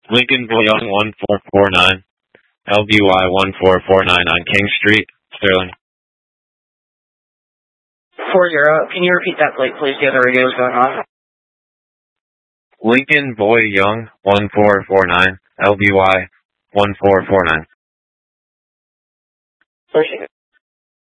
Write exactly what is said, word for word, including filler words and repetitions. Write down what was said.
Lincoln Boyoung one four four nine, L B Y one four four nine on King Street, Sterling. four zero, can you repeat that plate, please? The other radio is going on. Lincoln Boyoung one four four nine, L B Y one four four nine. Appreciate it.